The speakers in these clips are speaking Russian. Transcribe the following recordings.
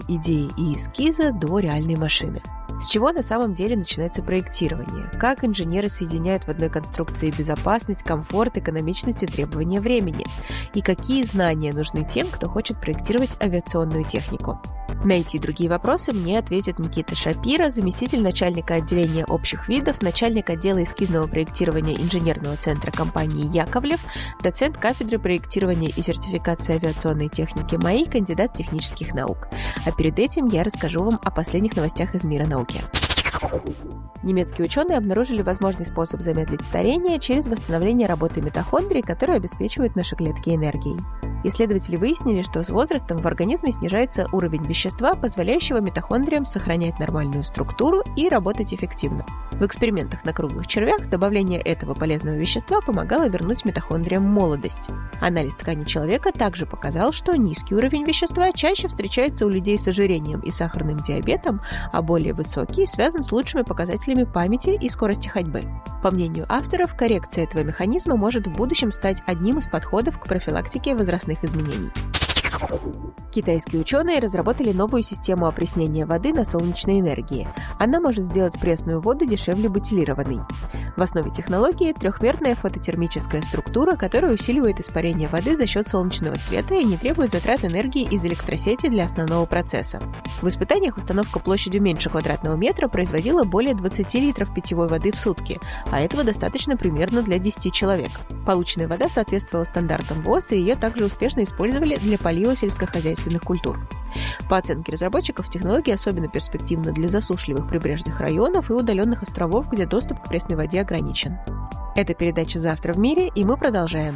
идеи и эскиза до реальной машины. С чего на самом деле начинается проектирование? Как инженеры соединяют в одной конструкции безопасность, комфорт, экономичность и требования времени? И какие знания нужны тем, кто хочет проектировать авиационную технику? На эти и другие вопросы мне ответит Никита Шапира, заместитель начальника отделения общих видов, начальник отдела эскизного проектирования инженерного центра компании «Яковлев», доцент кафедры проектирования и сертификации авиационной техники МАИ, кандидат технических наук. А перед этим я расскажу вам о последних новостях из мира науки. Немецкие ученые обнаружили возможный способ замедлить старение через восстановление работы митохондрий, которые обеспечивают наши клетки энергией. Исследователи выяснили, что с возрастом в организме снижается уровень вещества, позволяющего митохондриям сохранять нормальную структуру и работать эффективно. В экспериментах на круглых червях добавление этого полезного вещества помогало вернуть митохондриям молодость. Анализ ткани человека также показал, что низкий уровень вещества чаще встречается у людей с ожирением и сахарным диабетом, а более высокий связан с лучшими показателями памяти и скорости ходьбы. По мнению авторов, коррекция этого механизма может в будущем стать одним из подходов к профилактике возрастных изменений. Китайские ученые разработали новую систему опреснения воды на солнечной энергии. Она может сделать пресную воду дешевле бутилированной. В основе технологии трехмерная фототермическая структура, которая усиливает испарение воды за счет солнечного света и не требует затрат энергии из электросети для основного процесса. В испытаниях установка площадью меньше квадратного метра производила более 20 литров питьевой воды в сутки, а этого достаточно примерно для 10 человек. Полученная вода соответствовала стандартам ВОЗ, и ее также успешно использовали для полива сельскохозяйственных культур. По оценке разработчиков, технология особенно перспективна для засушливых прибрежных районов и удаленных островов, где доступ к пресной воде ограничен. Это передача «Завтра в мире», и мы продолжаем.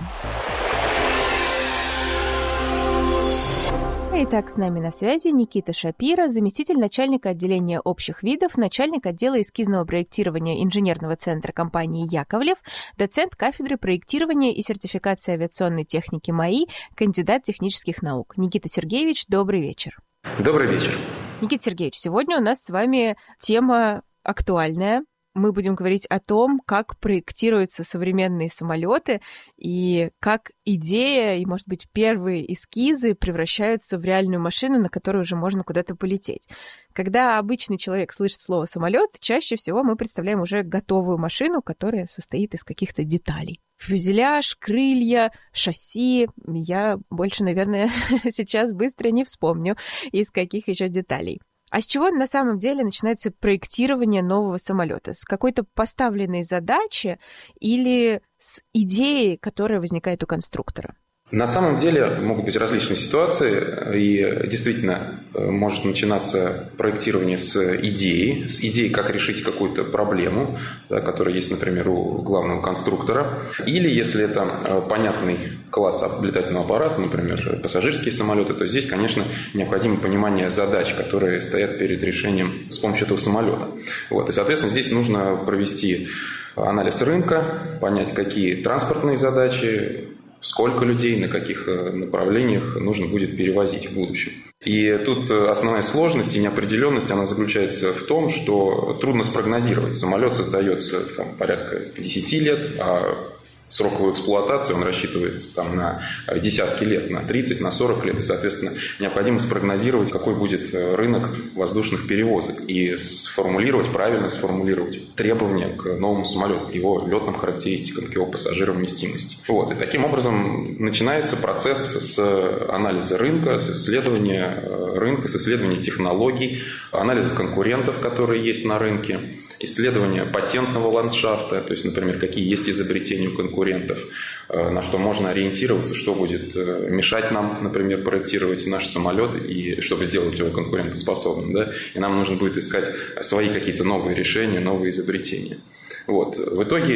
Итак, с нами на связи Никита Шапира, заместитель начальника отделения общих видов, начальник отдела эскизного проектирования инженерного центра компании «Яковлев», доцент кафедры проектирования и сертификации авиационной техники МАИ, кандидат технических наук. Никита Сергеевич, добрый вечер. Добрый вечер. Никита Сергеевич, сегодня у нас с вами тема актуальная. Мы будем говорить о том, как проектируются современные самолеты и как идея и, может быть, первые эскизы превращаются в реальную машину, на которой уже можно куда-то полететь. Когда обычный человек слышит слово «самолет», чаще всего мы представляем уже готовую машину, которая состоит из каких-то деталей. Фюзеляж, крылья, шасси. Я больше, наверное, сейчас быстро не вспомню, из каких еще деталей. А с чего на самом деле начинается проектирование нового самолета? С какой-то поставленной задачи или с идеи, которая возникает у конструктора? На самом деле могут быть различные ситуации, и действительно может начинаться проектирование с идеи, как решить какую-то проблему, да, которая есть, например, у главного конструктора. Или если это понятный класс летательного аппарата, например, пассажирские самолеты, то здесь, конечно, необходимо понимание задач, которые стоят перед решением с помощью этого самолета. Вот. И, соответственно, здесь нужно провести анализ рынка, понять, какие транспортные задачи, сколько людей, на каких направлениях нужно будет перевозить в будущем. И тут основная сложность и неопределенность, она заключается в том, что трудно спрогнозировать. Самолет создается порядка 10 лет, а срок его эксплуатации, он рассчитывается на десятки лет, на 30, на 40 лет. И, соответственно, необходимо спрогнозировать, какой будет рынок воздушных перевозок и правильно сформулировать требования к новому самолету, к его летным характеристикам, к его пассажировместимости. Вот. И таким образом начинается процесс с анализа рынка, с исследования рынка, с исследования технологий, анализа конкурентов, которые есть на рынке, исследования патентного ландшафта, то есть, например, какие есть изобретения у конкурентов, на что можно ориентироваться, что будет мешать нам, например, проектировать наш самолет, и чтобы сделать его конкурентоспособным. Да? И нам нужно будет искать свои какие-то новые решения, новые изобретения. Вот. В итоге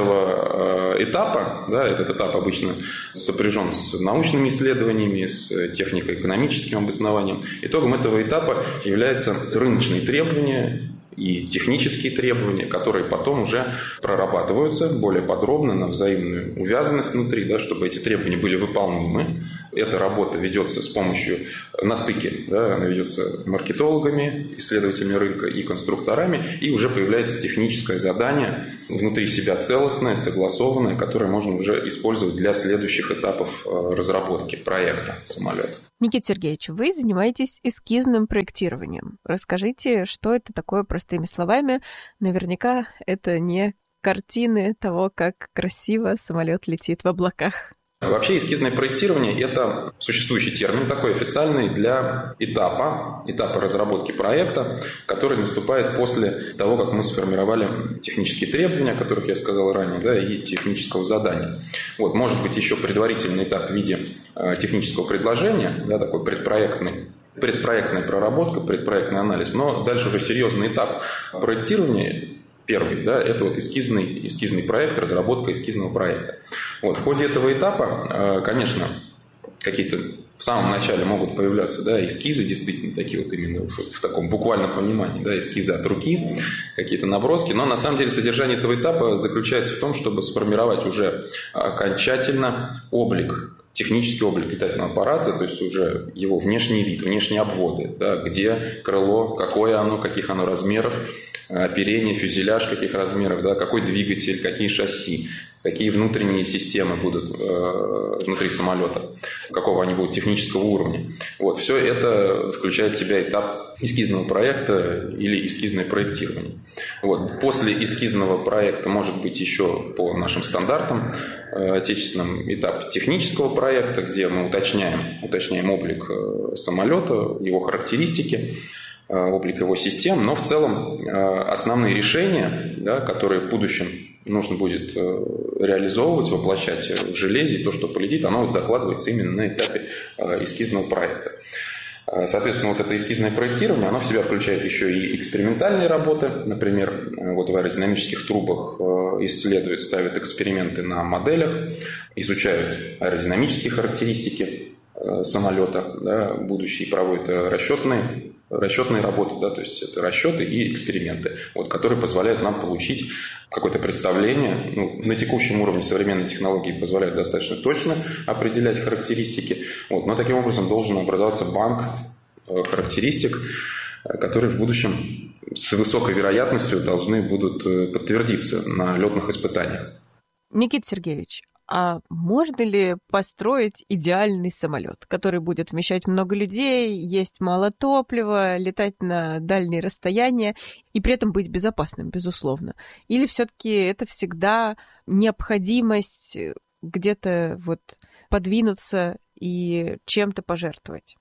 этого этапа, да, этот этап обычно сопряжен с научными исследованиями, с технико-экономическим обоснованием. Итогом этого этапа являются рыночные требования и технические требования, которые потом уже прорабатываются более подробно на взаимную увязанность внутри, да, чтобы эти требования были выполнимы. Эта работа ведется с помощью на стыке, да, она ведется маркетологами, исследователями рынка и конструкторами, и уже появляется техническое задание внутри себя целостное, согласованное, которое можно уже использовать для следующих этапов разработки проекта самолета. Никита Сергеевич, вы занимаетесь эскизным проектированием. Расскажите, что это такое простыми словами. Наверняка это не картины того, как красиво самолет летит в облаках. Вообще эскизное проектирование – это существующий термин такой официальный для этапа разработки проекта, который наступает после того, как мы сформировали технические требования, о которых я сказал ранее, да, и технического задания. Вот, может быть еще предварительный этап в виде технического предложения, да, такой предпроектная проработка, предпроектный анализ, но дальше уже серьезный этап проектирования. Первый, да, это вот эскизный проект, разработка эскизного проекта. Вот, в ходе этого этапа, конечно, какие-то в самом начале могут появляться, да, эскизы, действительно, такие вот именно в таком буквальном понимании, да, эскизы от руки, какие-то наброски, но на самом деле содержание этого этапа заключается в том, чтобы сформировать уже окончательно технический облик летательного аппарата, то есть уже его внешний вид, внешние обводы, да, где крыло, какое оно, каких оно размеров, оперение, фюзеляж каких размеров, да, какой двигатель, какие шасси, какие внутренние системы будут внутри самолета, какого они будут технического уровня. Вот, все это включает в себя этап эскизного проекта или эскизное проектирование. Вот, после эскизного проекта может быть еще по нашим стандартам отечественным этап технического проекта, где мы уточняем облик самолета, его характеристики, облик его систем, но в целом основные решения, да, которые в будущем нужно будет реализовывать, воплощать в железе, то, что полетит, оно вот закладывается именно на этапе эскизного проекта. Соответственно, вот это эскизное проектирование, оно в себя включает еще и экспериментальные работы. Например, вот в аэродинамических трубах исследуют, ставят эксперименты на моделях, изучают аэродинамические характеристики самолета, да, будущие, проводят расчетные работы, да, то есть это расчеты и эксперименты, вот, которые позволяют нам получить какое-то представление. На текущем уровне современные технологии позволяют достаточно точно определять характеристики, вот, но таким образом должен образоваться банк характеристик, которые в будущем с высокой вероятностью должны будут подтвердиться на летных испытаниях. Никита Сергеевич, а можно ли построить идеальный самолет, который будет вмещать много людей, есть мало топлива, летать на дальние расстояния и при этом быть безопасным, безусловно? Или все-таки это всегда необходимость где-то вот подвинуться и чем-то пожертвовать?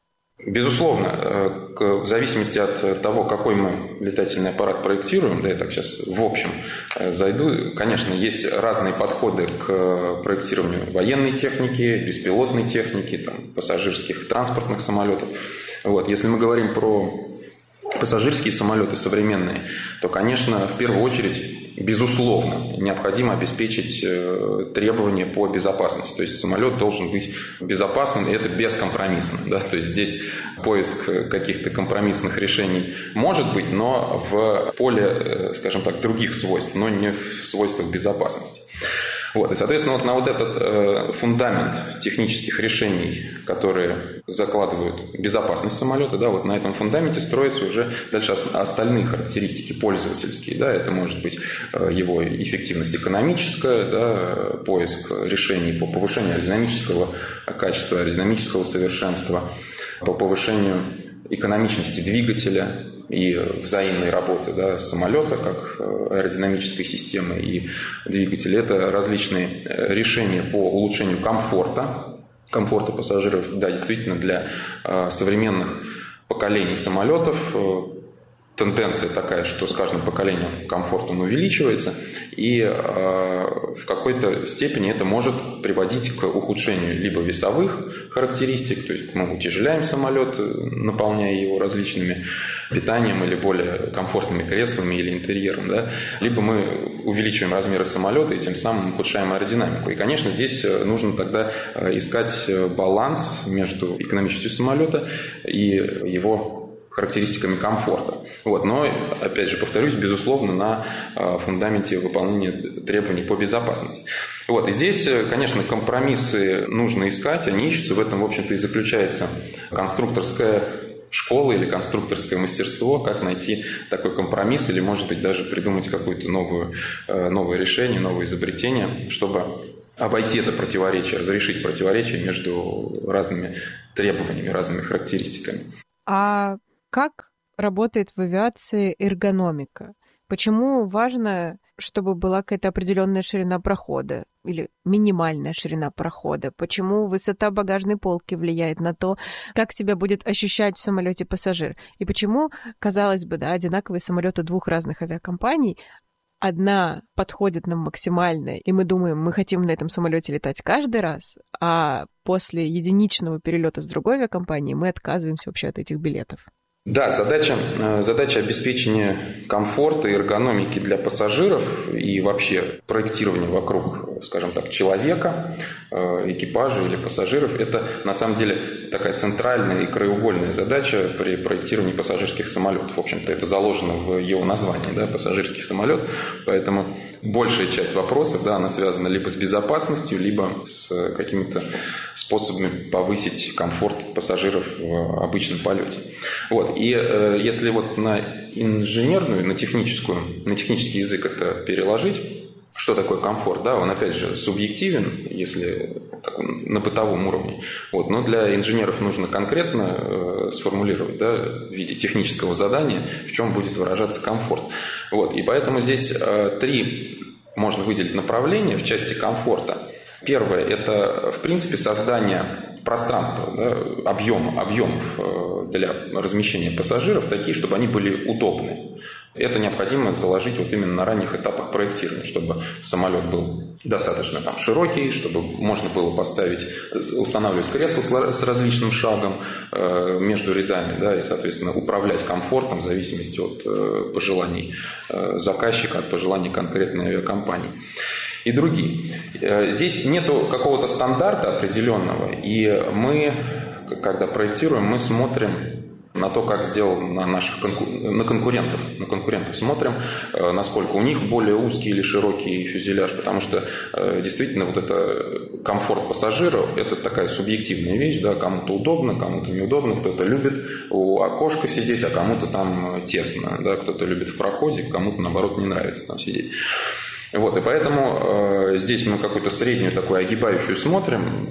Безусловно, в зависимости от того, какой мы летательный аппарат проектируем, да, я так сейчас в общем зайду, конечно, есть разные подходы к проектированию военной техники, беспилотной техники, там, пассажирских транспортных самолетов. Вот. Если мы говорим про пассажирские самолеты современные, то, конечно, в первую очередь, безусловно, необходимо обеспечить требования по безопасности. То есть самолет должен быть безопасным, и это бескомпромиссно. Да? То есть здесь поиск каких-то компромиссных решений может быть, но в поле, скажем так, других свойств, но не в свойствах безопасности. Вот, и, соответственно, вот на вот этот фундамент технических решений, которые закладывают безопасность самолета, да, вот на этом фундаменте строятся уже дальше остальные характеристики пользовательские. Да, это может быть его эффективность экономическая, да, поиск решений по повышению аэродинамического качества, аэродинамического совершенства, по повышению экономичности двигателя и взаимной работы, да, самолета как аэродинамической системы и двигателя. Это различные решения по улучшению комфорта пассажиров. Да, действительно, для современных поколений самолетов тенденция такая, что с каждым поколением комфорт он увеличивается, и в какой-то степени это может приводить к ухудшению либо весовых характеристик, то есть мы утяжеляем самолет, наполняя его различными питанием или более комфортными креслами или интерьером, да? Либо мы увеличиваем размеры самолета и тем самым ухудшаем аэродинамику. И, конечно, здесь нужно тогда искать баланс между экономичностью самолета и его характеристиками комфорта. Вот. Но, опять же, повторюсь, безусловно, на фундаменте выполнения требований по безопасности. Вот. И здесь, конечно, компромиссы нужно искать, они ищутся. В этом, в общем-то, и заключается конструкторская школа или конструкторское мастерство, как найти такой компромисс или, может быть, даже придумать какое-то новое решение, новое изобретение, чтобы обойти это противоречие, разрешить противоречие между разными требованиями, разными характеристиками. А как работает в авиации эргономика? Почему важно, чтобы была какая-то определенная ширина прохода или минимальная ширина прохода? Почему высота багажной полки влияет на то, как себя будет ощущать в самолете пассажир? И почему, казалось бы, одинаковые самолеты двух разных авиакомпаний, одна подходит нам максимально, и мы думаем, мы хотим на этом самолете летать каждый раз, а после единичного перелета с другой авиакомпанией мы отказываемся вообще от этих билетов? Да, задача обеспечения комфорта и эргономики для пассажиров и вообще проектирования вокруг, скажем так, человека, экипажа или пассажиров – это на самом деле такая центральная и краеугольная задача при проектировании пассажирских самолетов. В общем-то, это заложено в его названии, пассажирский самолет. Поэтому большая часть вопросов, она связана либо с безопасностью, либо с какими-то способами повысить комфорт пассажиров в обычном полете. И если на инженерную, на технический язык это переложить, что такое комфорт? Он, опять же, субъективен, если на бытовом уровне. Но для инженеров нужно конкретно сформулировать в виде технического задания, в чем будет выражаться комфорт. И поэтому здесь 3 можно выделить направления в части комфорта. Первое – это, в принципе, создание пространства, объемов для размещения пассажиров такие, чтобы они были удобны. Это необходимо заложить именно на ранних этапах проектирования, чтобы самолет был достаточно широкий, чтобы можно было устанавливать кресла с различным шагом между рядами, и, соответственно, управлять комфортом в зависимости от пожеланий заказчика, от пожеланий конкретной авиакомпании. И другие. Здесь нет какого-то стандарта определенного, и мы, когда проектируем, мы смотрим на то, как сделано на конкурентов смотрим, насколько у них более узкий или широкий фюзеляж, потому что действительно это комфорт пассажира – это такая субъективная вещь, кому-то удобно, кому-то неудобно, кто-то любит у окошка сидеть, а кому-то там тесно, кто-то любит в проходе, кому-то, наоборот, не нравится там сидеть. И поэтому здесь мы какую-то среднюю такую огибающую смотрим,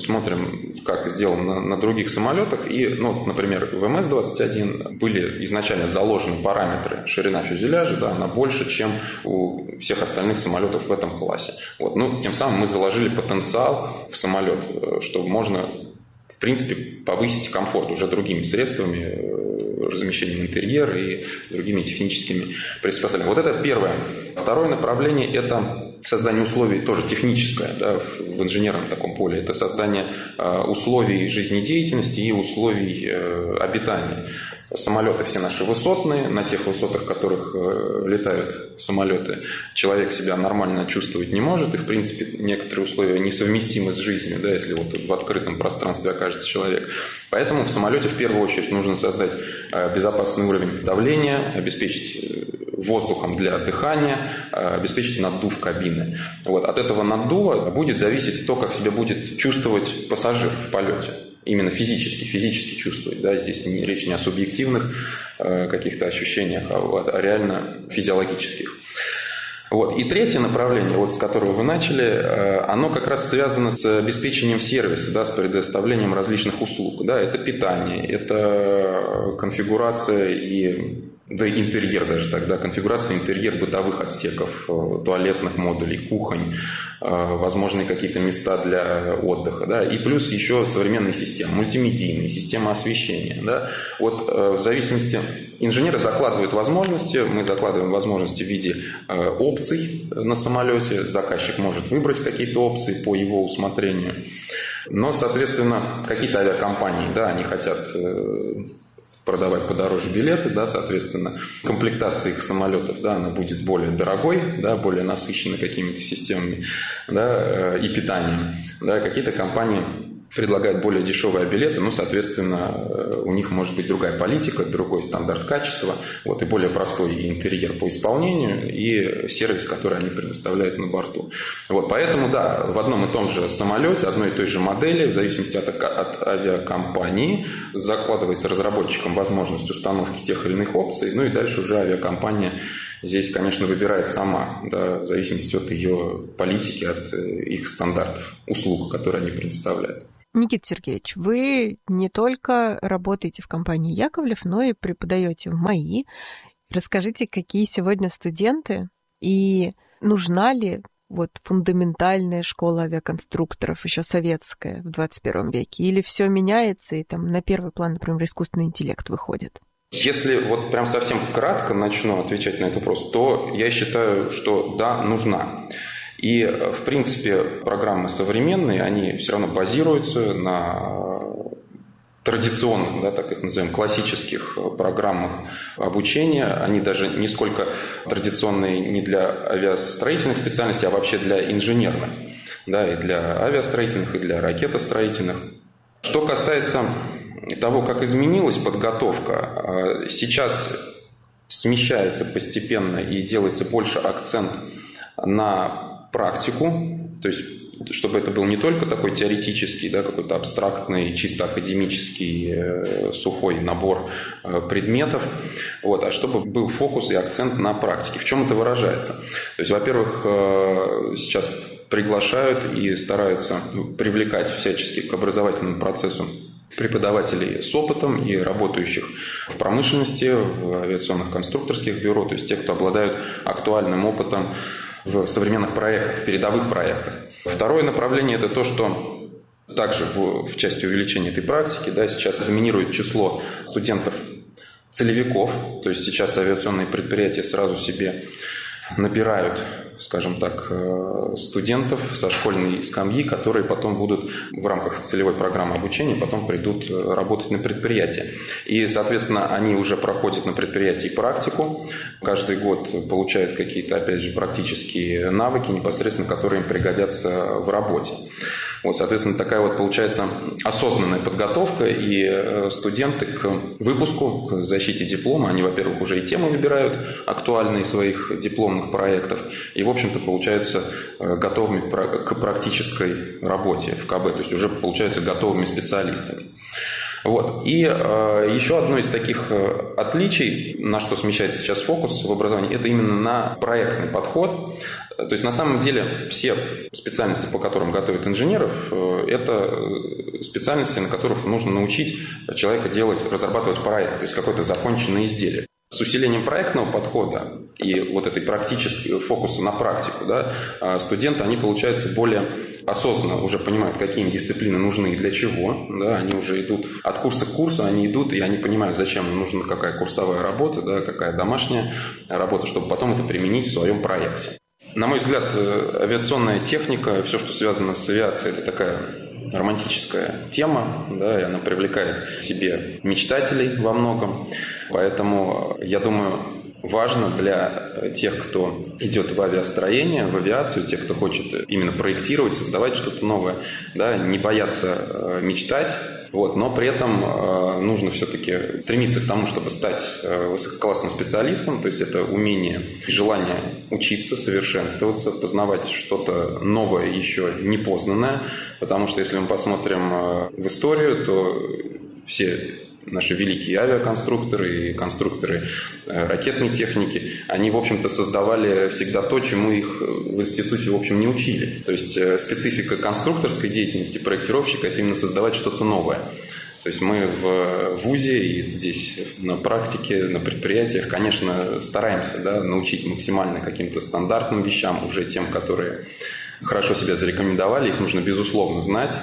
как сделано на других самолетах. И, например, в МС-21 были изначально заложены параметры ширина фюзеляжа, она больше, чем у всех остальных самолетов в этом классе. Тем самым мы заложили потенциал в самолет, что можно, в принципе, повысить комфорт уже другими средствами, размещением интерьера и другими техническими приспособлениями. Это первое. Второе направление – это создание условий тоже техническое в инженерном таком поле. Это создание условий жизнедеятельности и условий обитания. Самолеты все наши высотные, на тех высотах, в которых летают самолеты, человек себя нормально чувствовать не может, и, в принципе, некоторые условия несовместимы с жизнью, если в открытом пространстве окажется человек. Поэтому в самолете в первую очередь нужно создать безопасный уровень давления, обеспечить воздухом для дыхания, обеспечить наддув кабины. От этого наддува будет зависеть то, как себя будет чувствовать пассажир в полете. Именно физически чувствовать. Здесь речь не о субъективных каких-то ощущениях, а реально физиологических. И третье направление, с которого вы начали, оно как раз связано с обеспечением сервиса, с предоставлением различных услуг. Это питание, это конфигурация и интерьер даже тогда, конфигурация интерьер бытовых отсеков, туалетных модулей, кухонь, возможные какие-то места для отдыха, и плюс еще современные системы, мультимедийные, системы освещения. В зависимости, инженеры закладывают возможности, мы закладываем возможности в виде опций на самолете, заказчик может выбрать какие-то опции по его усмотрению, но, соответственно, какие-то авиакомпании, они хотят продавать подороже билеты, соответственно, комплектация их самолетов, она будет более дорогой, более насыщена какими-то системами, и питанием. Какие-то компании предлагают более дешевые билеты, соответственно, у них может быть другая политика, другой стандарт качества, и более простой интерьер по исполнению, и сервис, который они предоставляют на борту. Поэтому, в одном и том же самолете, одной и той же модели, в зависимости от авиакомпании, закладывается разработчиком возможность установки тех или иных опций, и дальше уже авиакомпания здесь, конечно, выбирает сама, да, в зависимости от ее политики, от их стандартов услуг, которые они предоставляют. Никита Сергеевич, вы не только работаете в компании Яковлев, но и преподаете в МАИ. Расскажите, какие сегодня студенты и нужна ли фундаментальная школа авиаконструкторов, еще советская, в 21 веке? Или все меняется, и там на первый план, например, искусственный интеллект выходит? Если прям совсем кратко начну отвечать на этот вопрос, то я считаю, что да, нужна. И, в принципе, программы современные, они все равно базируются на традиционных, да, так их назовем, классических программах обучения. Они даже не сколько традиционные не для авиастроительных специальностей, а вообще для инженерных. Да, и для авиастроительных, и для ракетостроительных. Что касается того, как изменилась подготовка, сейчас смещается постепенно и делается больше акцент на практику, то есть чтобы это был не только такой теоретический, да, какой-то абстрактный, чисто академический, сухой набор предметов, а чтобы был фокус и акцент на практике. В чем это выражается? То есть, во-первых, сейчас приглашают и стараются привлекать всячески к образовательному процессу преподавателей с опытом и работающих в промышленности, в авиационных конструкторских бюро, то есть тех, кто обладают актуальным опытом в современных проектах, в передовых проектах. Второе направление – это то, что также в части увеличения этой практики, да, сейчас доминирует число студентов-целевиков, то есть сейчас авиационные предприятия сразу себе набирают, скажем так, студентов со школьной скамьи, которые потом будут в рамках целевой программы обучения, потом придут работать на предприятие. И, соответственно, они уже проходят на предприятии практику, каждый год получают какие-то, опять же, практические навыки, непосредственно, которые им пригодятся в работе. Соответственно, такая получается осознанная подготовка, и студенты к выпуску, к защите диплома, они, во-первых, уже и темы выбирают актуальные своих дипломных проектов, и, в общем-то, получаются готовыми к практической работе в КБ, то есть уже получаются готовыми специалистами. И еще одно из таких отличий, на что смещается сейчас фокус в образовании, это именно на проектный подход. То есть на самом деле все специальности, по которым готовят инженеров, это специальности, на которых нужно научить человека разрабатывать проект, то есть какое-то законченное изделие. С усилением проектного подхода и этой практической фокуса на практику, да, студенты, они, получается, более осознанно уже понимают, какие им дисциплины нужны и для чего. Да, они уже идут от курса к курсу, они идут, и они понимают, зачем им нужна какая курсовая работа, да, какая домашняя работа, чтобы потом это применить в своем проекте. На мой взгляд, авиационная техника, все, что связано с авиацией, это такая романтическая тема, да, и она привлекает к себе мечтателей во многом. Поэтому, я думаю, важно для тех, кто идет в авиастроение, в авиацию, тех, кто хочет именно проектировать, создавать что-то новое, да, не бояться мечтать, но при этом нужно все-таки стремиться к тому, чтобы стать высококлассным специалистом, то есть это умение, желание учиться, совершенствоваться, познавать что-то новое, еще непознанное, потому что если мы посмотрим в историю, то все наши великие авиаконструкторы и конструкторы ракетной техники, они, в общем-то, создавали всегда то, чему их в институте, в общем, не учили. То есть специфика конструкторской деятельности проектировщика – это именно создавать что-то новое. То есть мы в ВУЗе и здесь на практике, на предприятиях, конечно, стараемся, да, научить максимально каким-то стандартным вещам, уже тем, которые хорошо себя зарекомендовали, их нужно, безусловно, знать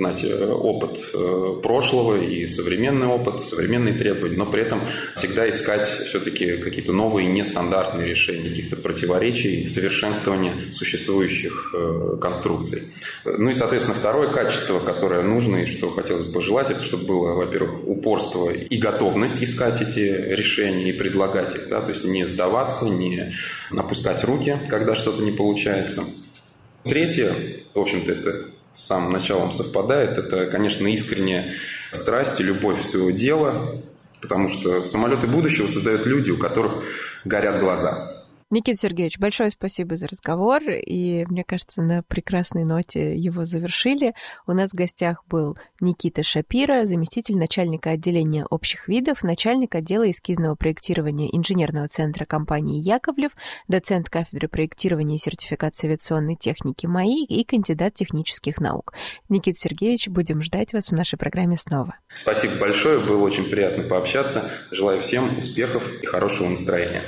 опыт прошлого и современный опыт, современные требования, но при этом всегда искать все-таки какие-то новые нестандартные решения, каких-то противоречий, совершенствования существующих конструкций. И, соответственно, второе качество, которое нужно и что хотелось бы пожелать, это чтобы было, во-первых, упорство и готовность искать эти решения и предлагать их, да, то есть не сдаваться, не опускать руки, когда что-то не получается. Третье, в общем-то, это с самым началом совпадает, это, конечно, искренняя страсть и любовь своего дела, потому что самолеты будущего создают люди, у которых горят глаза. Никита Сергеевич, большое спасибо за разговор, и, мне кажется, на прекрасной ноте его завершили. У нас в гостях был Никита Шапира, заместитель начальника отделения общих видов, начальник отдела эскизного проектирования инженерного центра компании «Яковлев», доцент кафедры проектирования и сертификации авиационной техники МАИ и кандидат технических наук. Никита Сергеевич, будем ждать вас в нашей программе снова. Спасибо большое, было очень приятно пообщаться. Желаю всем успехов и хорошего настроения.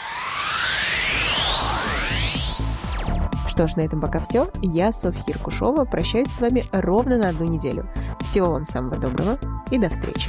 Что ж, на этом пока все. Я, Софья Яркушова, прощаюсь с вами ровно на 1 неделю. Всего вам самого доброго и до встречи.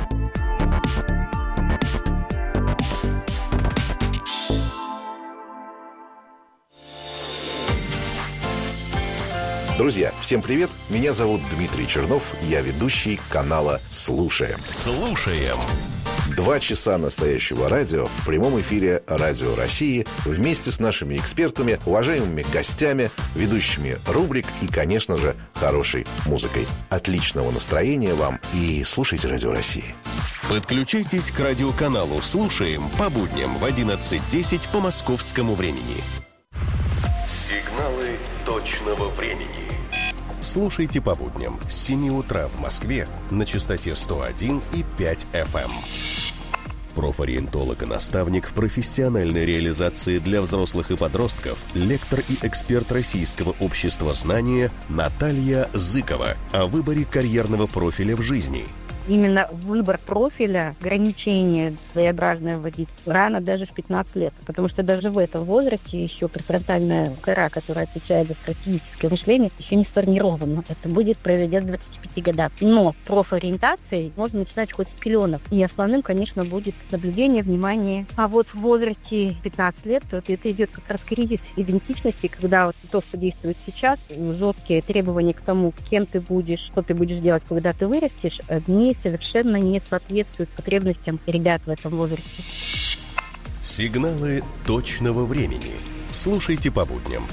Друзья, всем привет! Меня зовут Дмитрий Чернов, я ведущий канала «Слушаем». Слушаем. 2 часа настоящего радио в прямом эфире «Радио России» вместе с нашими экспертами, уважаемыми гостями, ведущими рубрик и, конечно же, хорошей музыкой. Отличного настроения вам и слушайте «Радио России». Подключайтесь к радиоканалу «Слушаем» по будням в 11:10 по московскому времени. Сигналы точного времени. Слушайте по будням с 7 утра в Москве на частоте 101,5 FM. Профориентолог и наставник в профессиональной реализации для взрослых и подростков, лектор и эксперт Российского общества знания Наталья Зыкова о выборе карьерного профиля в жизни. Именно выбор профиля, ограничение своеобразное вводить рано, даже в 15 лет. Потому что даже в этом возрасте еще префронтальная кора, которая отвечает за стратегическое мышление, еще не сформирована. Это будет произойдет в 25 годах. Но профориентацией можно начинать хоть с пеленок. И основным, конечно, будет наблюдение, внимание. А вот в возрасте 15 лет вот это идет как раз кризис идентичности, когда вот то, что действует сейчас, жесткие требования к тому, кем ты будешь, что ты будешь делать, когда ты вырастешь, они совершенно не соответствуют потребностям ребят в этом возрасте. Сигналы точного времени. Слушайте по будням.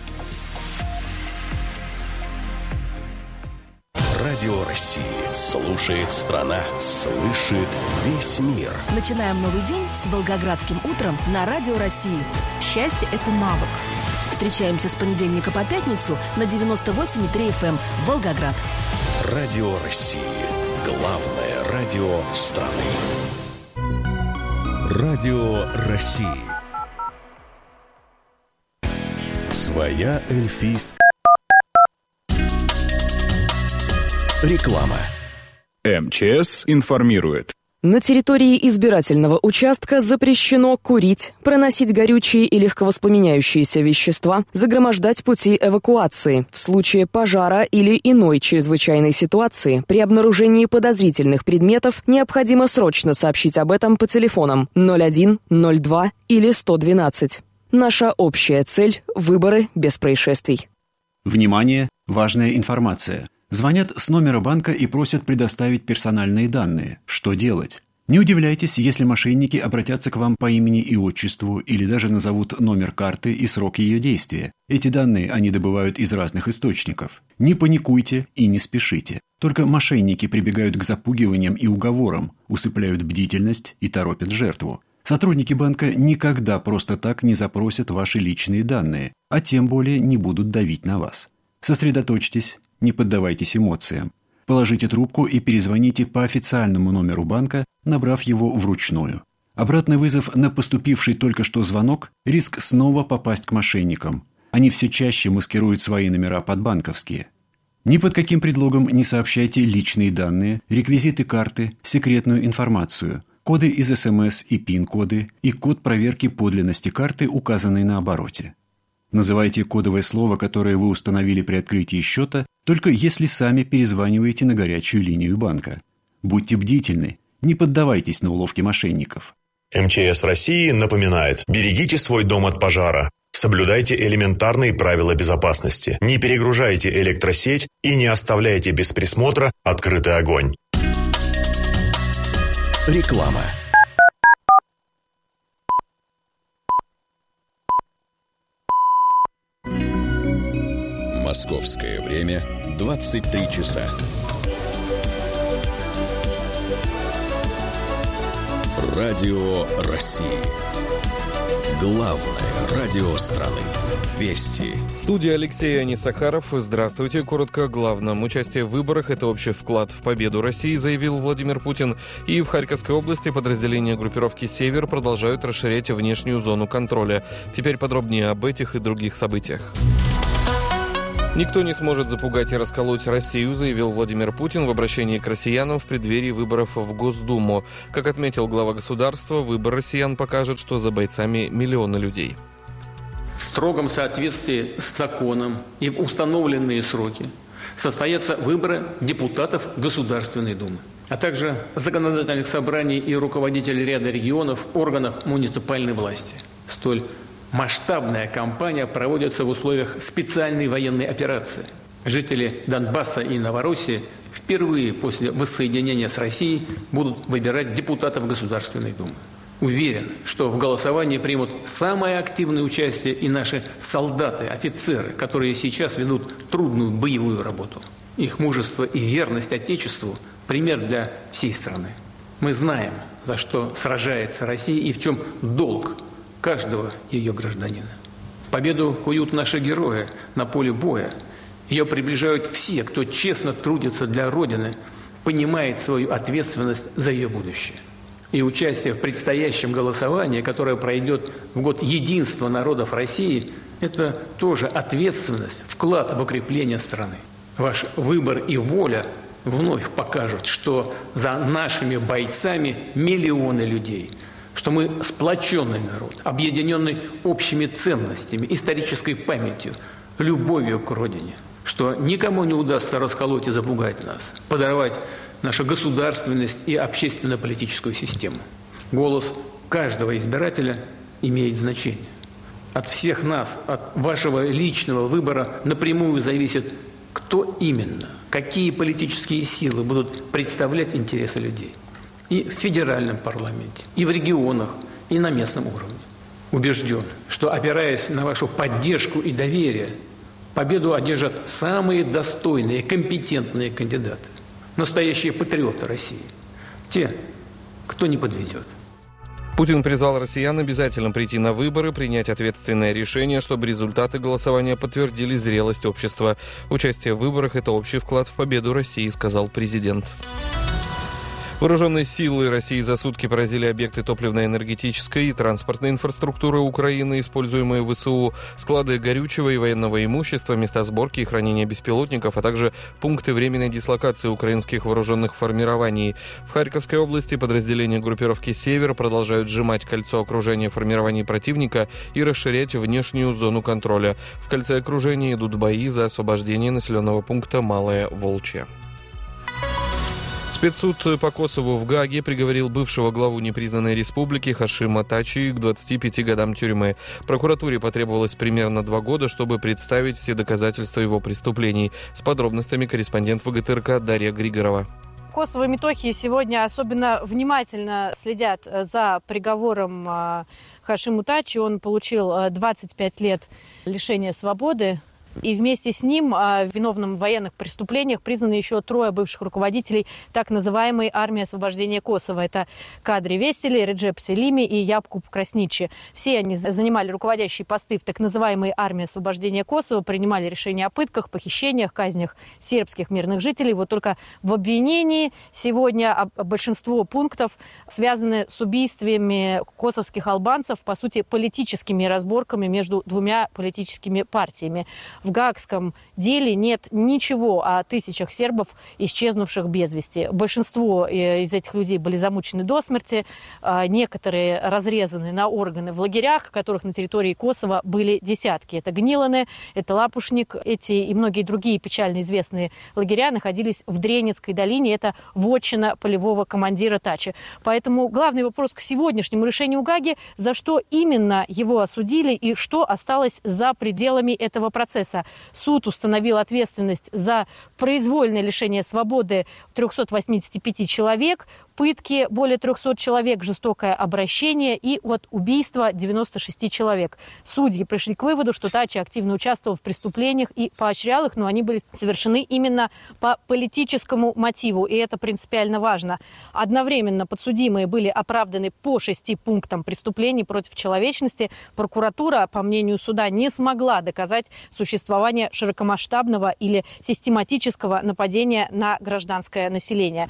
Радио России. Слушает страна. Слышит весь мир. Начинаем новый день с Волгоградским утром на Радио России. Счастье – это навык. Встречаемся с понедельника по пятницу на 98,3 FM Волгоград. Радио России. Главное радио страны. Радио России. Своя эльфийская реклама. МЧС информирует. На территории избирательного участка запрещено курить, проносить горючие и легковоспламеняющиеся вещества, загромождать пути эвакуации. В случае пожара или иной чрезвычайной ситуации при обнаружении подозрительных предметов необходимо срочно сообщить об этом по телефонам 01, 02 или 112. Наша общая цель – выборы без происшествий. Внимание! Важная информация. Звонят с номера банка и просят предоставить персональные данные. Что делать? Не удивляйтесь, если мошенники обратятся к вам по имени и отчеству или даже назовут номер карты и срок ее действия. Эти данные они добывают из разных источников. Не паникуйте и не спешите. Только мошенники прибегают к запугиваниям и уговорам, усыпляют бдительность и торопят жертву. Сотрудники банка никогда просто так не запросят ваши личные данные, а тем более не будут давить на вас. Сосредоточьтесь. Не поддавайтесь эмоциям. Положите трубку и перезвоните по официальному номеру банка, набрав его вручную. Обратный вызов на поступивший только что звонок – риск снова попасть к мошенникам. Они все чаще маскируют свои номера под банковские. Ни под каким предлогом не сообщайте личные данные, реквизиты карты, секретную информацию, коды из СМС и ПИН-коды и код проверки подлинности карты, указанный на обороте. Называйте кодовое слово, которое вы установили при открытии счета, только если сами перезваниваете на горячую линию банка. Будьте бдительны, не поддавайтесь на уловки мошенников. МЧС России напоминает: берегите свой дом от пожара. Соблюдайте элементарные правила безопасности. Не перегружайте электросеть и не оставляйте без присмотра открытый огонь. Реклама. Московское время 23 часа. Радио России. Главное радио страны. Вести. Студия Алексей Анисахаров. Здравствуйте. Коротко о главном. Участие в выборах – это общий вклад в победу России, заявил Владимир Путин. И в Харьковской области подразделения группировки «Север» продолжают расширять внешнюю зону контроля. Теперь подробнее об этих и других событиях. «Никто не сможет запугать и расколоть Россию», заявил Владимир Путин в обращении к россиянам в преддверии выборов в Госдуму. Как отметил глава государства, выбор россиян покажет, что за бойцами миллионы людей. В строгом соответствии с законом и в установленные сроки состоятся выборы депутатов Государственной Думы, а также законодательных собраний и руководителей ряда регионов, органов муниципальной власти. Столь масштабная кампания проводится в условиях специальной военной операции. Жители Донбасса и Новороссии впервые после воссоединения с Россией будут выбирать депутатов Государственной Думы. Уверен, что в голосовании примут самое активное участие и наши солдаты, офицеры, которые сейчас ведут трудную боевую работу. Их мужество и верность Отечеству – пример для всей страны. Мы знаем, за что сражается Россия и в чем долг каждого ее гражданина. Победу куют наши герои на поле боя. Ее приближают все, кто честно трудится для Родины, понимает свою ответственность за ее будущее. И участие в предстоящем голосовании, которое пройдет в год единства народов России, это тоже ответственность, вклад в укрепление страны. Ваш выбор и воля вновь покажут, что за нашими бойцами миллионы людей, что мы сплоченный народ, объединенный общими ценностями, исторической памятью, любовью к Родине, что никому не удастся расколоть и запугать нас, подорвать нашу государственность и общественно-политическую систему. Голос каждого избирателя имеет значение. От всех нас, от вашего личного выбора напрямую зависит, кто именно, какие политические силы будут представлять интересы людей. И в федеральном парламенте, и в регионах, и на местном уровне. Убежден, что, опираясь на вашу поддержку и доверие, победу одержат самые достойные, компетентные кандидаты. Настоящие патриоты России. Те, кто не подведет. Путин призвал россиян обязательно прийти на выборы, принять ответственное решение, чтобы результаты голосования подтвердили зрелость общества. Участие в выборах – это общий вклад в победу России, сказал президент. Вооруженные силы России за сутки поразили объекты топливно-энергетической и транспортной инфраструктуры Украины, используемые в ВСУ, склады горючего и военного имущества, места сборки и хранения беспилотников, а также пункты временной дислокации украинских вооруженных формирований. В Харьковской области подразделения группировки «Север» продолжают сжимать кольцо окружения формирований противника и расширять внешнюю зону контроля. В кольце окружения идут бои за освобождение населенного пункта Малое Волчье. Спецсуд по Косову в Гааге приговорил бывшего главу непризнанной республики Хашима Тачи к 25 годам тюрьмы. Прокуратуре потребовалось примерно 2 года, чтобы представить все доказательства его преступлений. С подробностями корреспондент ВГТРК Дарья Григорова. Косово и Метохии сегодня особенно внимательно следят за приговором Хашиму Тачи. Он получил 25 лет лишения свободы. И вместе с ним виновным в военных преступлениях признаны еще 3 бывших руководителей так называемой армии освобождения Косово. Это Кадри Весели, Реджеп Селими и Япкуб Красничи. Все они занимали руководящие посты в так называемой армии освобождения Косово, принимали решения о пытках, похищениях, казнях сербских мирных жителей. Вот только в обвинении сегодня большинство пунктов связаны с убийствами косовских албанцев, по сути, политическими разборками между 2 политическими партиями. В гаагском деле нет ничего о тысячах сербов, исчезнувших без вести. Большинство из этих людей были замучены до смерти, некоторые разрезаны на органы в лагерях, которых на территории Косово были десятки. Это Гниланы, это Лапушник, эти и многие другие печально известные лагеря находились в Дренецкой долине. Это вотчина полевого командира Тачи. Поэтому главный вопрос к сегодняшнему решению Гааги, за что именно его осудили и что осталось за пределами этого процесса. Суд установил ответственность за произвольное лишение свободы 385 человек пытки более 300 человек, жестокое обращение и вот убийство 96 человек. Судьи пришли к выводу, что Тачи активно участвовал в преступлениях и поощрял их, но они были совершены именно по политическому мотиву, и это принципиально важно. Одновременно подсудимые были оправданы по 6 пунктам преступлений против человечности. Прокуратура, по мнению суда, не смогла доказать существование широкомасштабного или систематического нападения на гражданское население.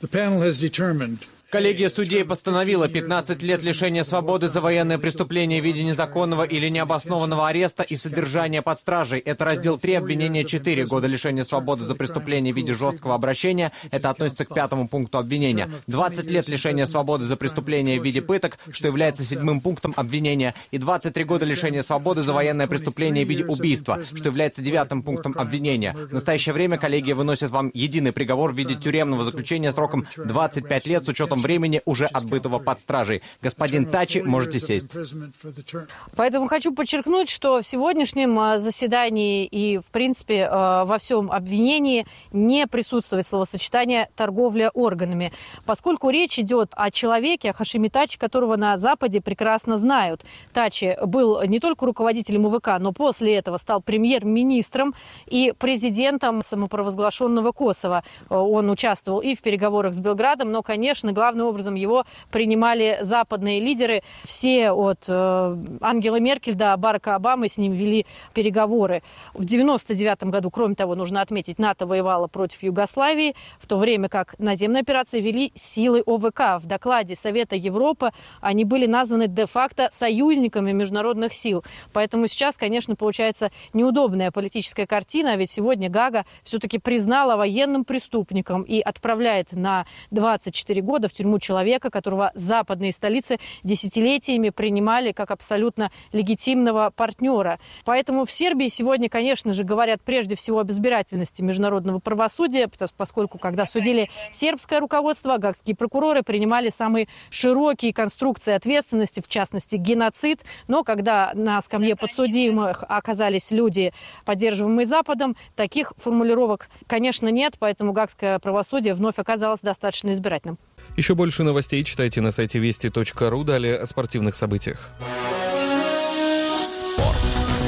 Коллегия судей постановила 15 лет лишения свободы за военное преступление в виде незаконного или необоснованного ареста и содержания под стражей. Это раздел 3, обвинение 4. Года лишения свободы за преступление в виде жесткого обращения. Это относится к 5 пункту обвинения. 20 лет лишения свободы за преступление в виде пыток, что является 7 пунктом обвинения. И 23 года лишения свободы за военное преступление в виде убийства, что является 9 пунктом обвинения. В настоящее время коллегия выносит вам единый приговор в виде тюремного заключения сроком 25 лет с учетом времени, уже отбытого под стражей. Господин Тачи, можете сесть. Поэтому хочу подчеркнуть, что в сегодняшнем заседании и, в принципе, во всем обвинении не присутствует словосочетание «торговля органами», поскольку речь идет о человеке, о Хашиме Тачи, которого на Западе прекрасно знают. Тачи был не только руководителем УВК, но после этого стал премьер-министром и президентом самопровозглашенного Косово. Он участвовал и в переговорах с Белградом, но, конечно, главным образом его принимали западные лидеры. Все от Ангелы Меркель до Барака Обамы с ним вели переговоры. В 1999 году, кроме того, нужно отметить, НАТО воевало против Югославии, в то время как наземные операции вели силы ОВК. В докладе Совета Европы они были названы де-факто союзниками международных сил. Поэтому сейчас, конечно, получается неудобная политическая картина, ведь сегодня Гага все-таки признала военным преступником и отправляет на 24 года в тюрьму человека, которого западные столицы десятилетиями принимали как абсолютно легитимного партнера. Поэтому в Сербии сегодня, конечно же, говорят прежде всего об избирательности международного правосудия, поскольку когда судили сербское руководство, гаагские прокуроры принимали самые широкие конструкции ответственности, в частности геноцид. Но когда на скамье подсудимых оказались люди, поддерживаемые Западом, таких формулировок, конечно, нет, поэтому гаагское правосудие вновь оказалось достаточно избирательным. Еще больше новостей читайте на сайте вести.ру. Далее о спортивных событиях. Спорт.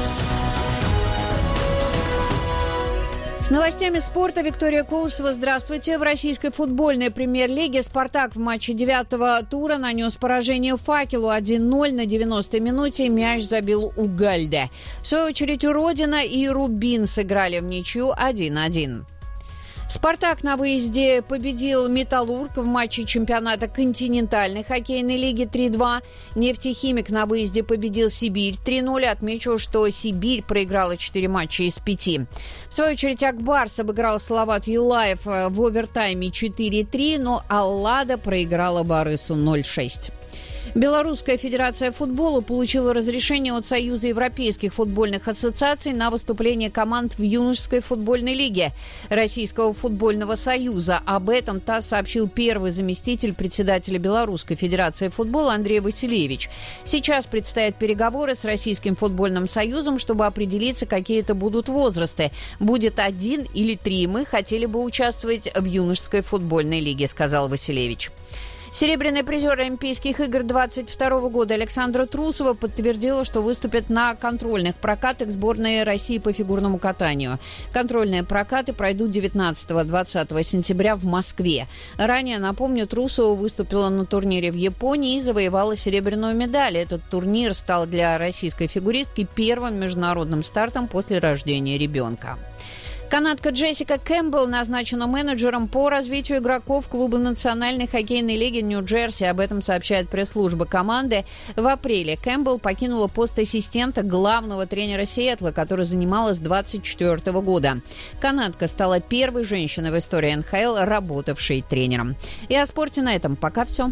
С новостями спорта Виктория Колосова. Здравствуйте. В российской футбольной премьер-лиге «Спартак» в матче 9-го тура нанес поражение «Факелу» 1-0 на 90-й минуте. Мяч забил Угальде. В свою очередь «Родина» и «Рубин» сыграли в ничью 1-1. «Спартак» на выезде победил «Металлург» в матче чемпионата континентальной хоккейной лиги 3-2. «Нефтехимик» на выезде победил «Сибирь» 3-0. Отмечу, что «Сибирь» проиграла 4 матча из 5. В свою очередь «Акбарс» обыграл «Салават Юлаев» в овертайме 4-3, но «Аллада» проиграла «Барысу» 0-6. Белорусская федерация футбола получила разрешение от Союза европейских футбольных ассоциаций на выступление команд в юношеской футбольной лиге Российского футбольного союза. Об этом ТАСС сообщил первый заместитель председателя Белорусской федерации футбола Андрей Васильевич. Сейчас предстоят переговоры с Российским футбольным союзом, чтобы определиться, какие это будут возрасты. Будет 1 или 3. Мы хотели бы участвовать в юношеской футбольной лиге, сказал Васильевич. Серебряный призер Олимпийских игр 2022 года Александра Трусова подтвердила, что выступит на контрольных прокатах сборной России по фигурному катанию. Контрольные прокаты пройдут 19-20 сентября в Москве. Ранее, напомню, Трусова выступила на турнире в Японии и завоевала серебряную медаль. Этот турнир стал для российской фигуристки первым международным стартом после рождения ребенка. Канадка Джессика Кэмпбелл назначена менеджером по развитию игроков клуба Национальной хоккейной лиги Нью-Джерси. Об этом сообщает пресс-служба команды. В апреле Кэмпбелл покинула пост ассистента главного тренера Сиэтла, который занимала с 2024 года. Канадка стала первой женщиной в истории НХЛ, работавшей тренером. И о спорте на этом пока все.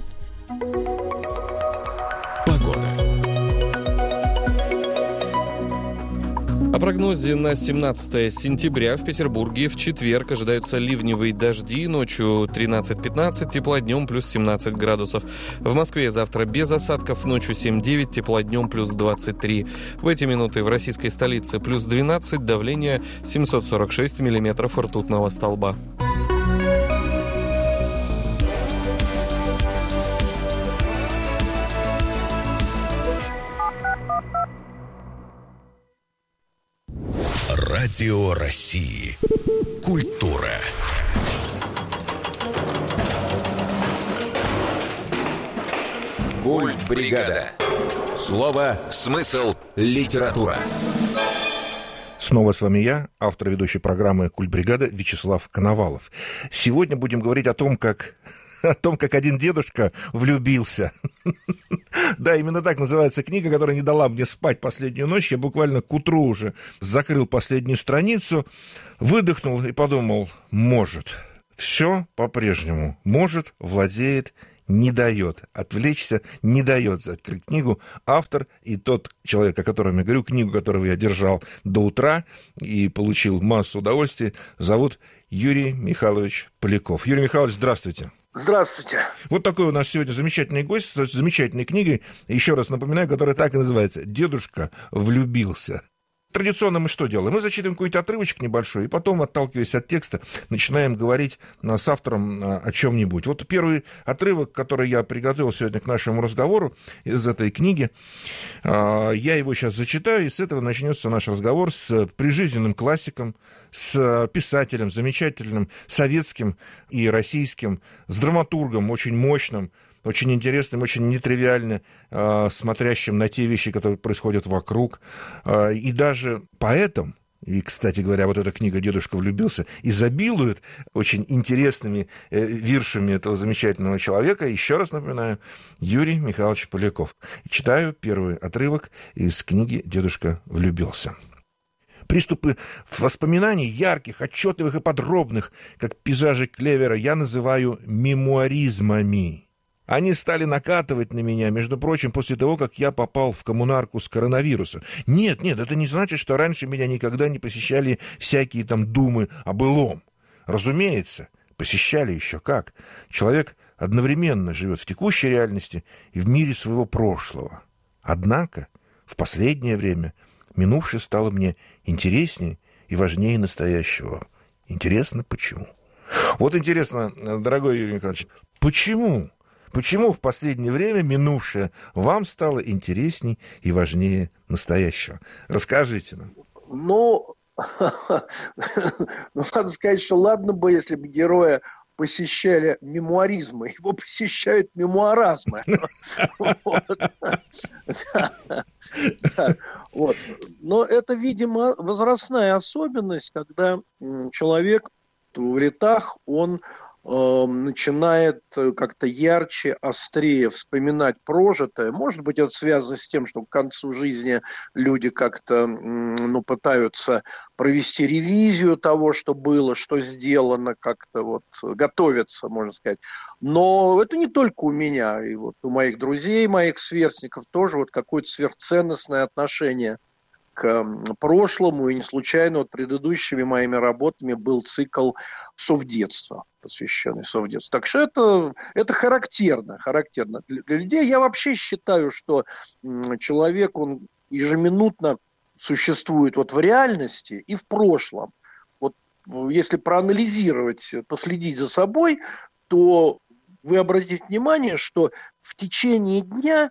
Погода. О прогнозе на 17 сентября в Петербурге в четверг ожидаются ливневые дожди, ночью 13-15, тепла днем плюс 17 градусов. В Москве завтра без осадков, ночью 7-9, тепла днем плюс 23. В эти минуты в российской столице плюс 12, давление 746 миллиметров ртутного столба. Радио России. Культура. Культбригада. Слово, смысл, литература. Снова с вами я, автор ведущей программы «Культбригада» Вячеслав Коновалов. Сегодня будем говорить о том, как один дедушка влюбился. Да, именно так называется книга, которая не дала мне спать последнюю ночь. Я буквально к утру уже закрыл последнюю страницу, выдохнул и подумал, может, все по-прежнему, может, владеет, не дает отвлечься, не дает открыть книгу. Автор и тот человек, о котором я говорю, книгу, которую я держал до утра и получил массу удовольствия, зовут Юрий Михайлович Поляков. Юрий Михайлович, здравствуйте. Здравствуйте. Вот такой у нас сегодня замечательный гость с замечательной книгой, еще раз напоминаю, которая так и называется «Дедушка влюбился». Традиционно мы что делаем? Мы зачитываем какой-то отрывочек небольшой, и потом, отталкиваясь от текста, начинаем говорить с автором о чем-нибудь. Вот первый отрывок, который я приготовил сегодня к нашему разговору из этой книги, я его сейчас зачитаю, и с этого начнется наш разговор с прижизненным классиком, с писателем замечательным, советским и российским, с драматургом очень мощным, очень интересным, очень нетривиально смотрящим на те вещи, которые происходят вокруг. И даже поэтом, и, кстати говоря, вот эта книга «Дедушка влюбился» изобилует очень интересными виршами этого замечательного человека. Еще раз напоминаю, Юрий Михайлович Поляков. Читаю первый отрывок из книги «Дедушка влюбился». Приступы воспоминаний, ярких, отчетливых и подробных, как пейзажи Клевера, я называю мемуаризмами. Они стали накатывать на меня, между прочим, после того, как я попал в коммунарку с коронавируса. Нет, это не значит, что раньше меня никогда не посещали всякие там думы о былом. Разумеется, посещали еще как. Человек одновременно живет в текущей реальности и в мире своего прошлого. Однако в последнее время минувшее стало мне интереснее и важнее настоящего. Интересно, почему? Вот интересно, дорогой Юрий Николаевич, почему? Почему в последнее время минувшее вам стало интересней и важнее настоящего? Расскажите нам. Надо сказать, что ладно бы, если бы героя посещали мемуаризмы, его посещают мемуаразмы. Но это, видимо, возрастная особенность, когда человек в летах, он начинает как-то ярче, острее вспоминать прожитое. Может быть, это связано с тем, что к концу жизни люди как-то пытаются провести ревизию того, что было, что сделано, как-то вот готовятся, можно сказать. Но это не только у меня, и вот у моих друзей, моих сверстников тоже вот какое-то сверхценностное отношение к прошлому, и не случайно вот предыдущими моими работами был цикл «Совдетство», посвященный совдетству. Так что это характерно для людей. Я вообще считаю, что человек, он ежеминутно существует вот в реальности и в прошлом. Вот если проанализировать, последить за собой, то вы обратите внимание, что в течение дня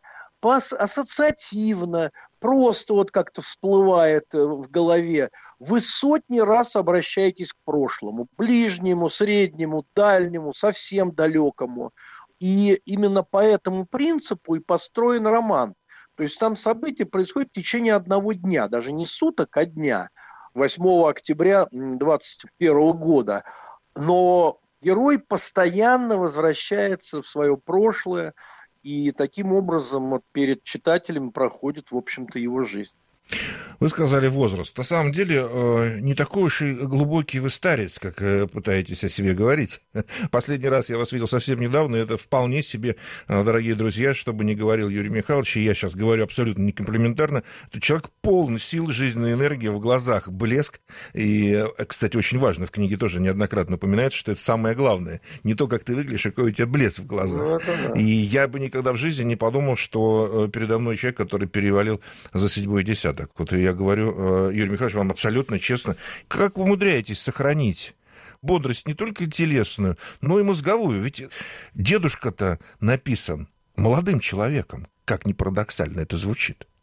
ассоциативно, просто вот как-то всплывает в голове, вы сотни раз обращаетесь к прошлому, ближнему, среднему, дальнему, совсем далекому. И именно по этому принципу и построен роман. То есть там события происходят в течение одного дня, даже не суток, а дня, 8 октября 2021 года. Но герой постоянно возвращается в свое прошлое, и таким образом вот перед читателем проходит, в общем-то, его жизнь. Вы сказали возраст. На самом деле, не такой уж и глубокий вы старец, как пытаетесь о себе говорить. Последний раз я вас видел совсем недавно, это вполне себе, дорогие друзья, чтобы не говорил Юрий Михайлович, и я сейчас говорю абсолютно не комплиментарно, это человек полный сил, жизненной энергии, в глазах блеск. И, кстати, очень важно, в книге тоже неоднократно упоминается, что это самое главное. Не то, как ты выглядишь, а какой у тебя блеск в глазах. И я бы никогда в жизни не подумал, что передо мной человек, который перевалил за 7-й десяток. Вот я говорю, Юрий Михайлович, вам абсолютно честно, как вы умудряетесь сохранить бодрость не только телесную, но и мозговую? Ведь дедушка-то написан молодым человеком, как ни парадоксально это звучит.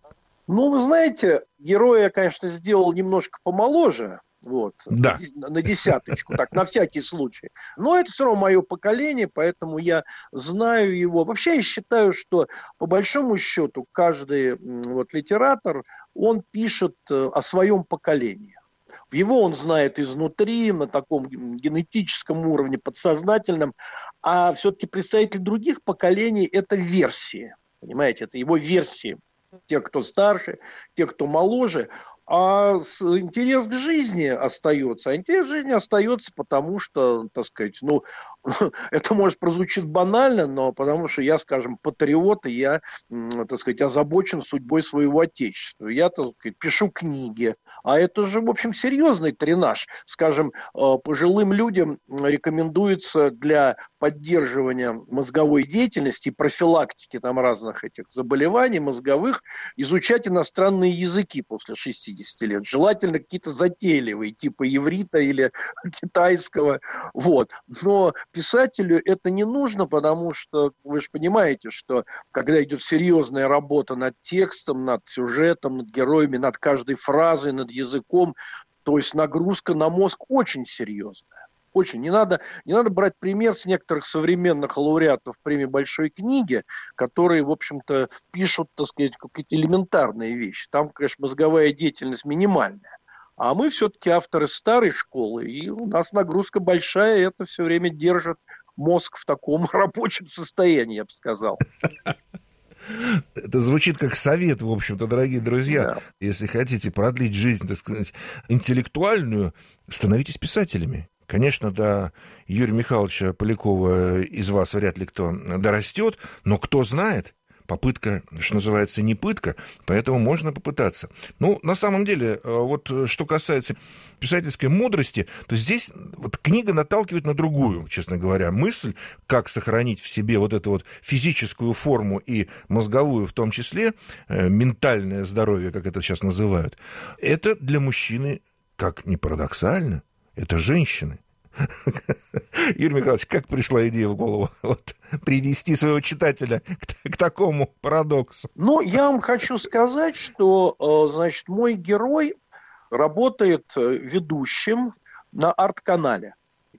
Ну, вы знаете, героя я, конечно, сделал немножко помоложе. Вот, да. на десяточку, так, на всякий случай. Но это все равно мое поколение, поэтому я знаю его. Вообще я считаю, что по большому счету каждый вот литератор, он пишет о своем поколении. Его он знает изнутри, на таком генетическом уровне, подсознательном. А все-таки представители других поколений – это версии. Понимаете, это его версии. Те, кто старше, те, кто моложе. А интерес к жизни остается. А интерес к жизни остается, потому что, так сказать, ну, это, может, прозвучит банально, но потому что я, скажем, патриот, и я, так сказать, озабочен судьбой своего отечества. Я, так сказать, пишу книги. А это же, в общем, серьезный тренаж. Скажем, пожилым людям рекомендуется для поддерживания мозговой деятельности и профилактики там разных этих заболеваний мозговых изучать иностранные языки после 60 лет. Желательно какие-то затейливые, типа иврита или китайского. Вот. Но писателю это не нужно, потому что вы же понимаете, что когда идет серьезная работа над текстом, над сюжетом, над героями, над каждой фразой, над языком, то есть нагрузка на мозг очень серьезная. Очень. Не надо брать пример с некоторых современных лауреатов премии Большой книги, которые, в общем-то, пишут, так сказать, какие-то элементарные вещи. Там, конечно, мозговая деятельность минимальная. А мы все-таки авторы старой школы, и у нас нагрузка большая, и это все время держит мозг в таком рабочем состоянии, я бы сказал. Это звучит как совет, в общем-то, дорогие друзья. Да. Если хотите продлить жизнь, так сказать, интеллектуальную, становитесь писателями. Конечно, до Юрия Михайловича Полякова из вас вряд ли кто дорастет, но кто знает, попытка, что называется, не пытка, поэтому можно попытаться. Ну, на самом деле, вот что касается писательской мудрости, то здесь вот книга наталкивает на другую, честно говоря, мысль, как сохранить в себе вот эту вот физическую форму и мозговую в том числе, ментальное здоровье, как это сейчас называют. Это для мужчины, как ни парадоксально, это женщины. Юрий Михайлович, как пришла идея в голову вот, привести своего читателя к такому парадоксу? Ну, я вам хочу сказать, что, значит, мой герой работает ведущим на арт-канале.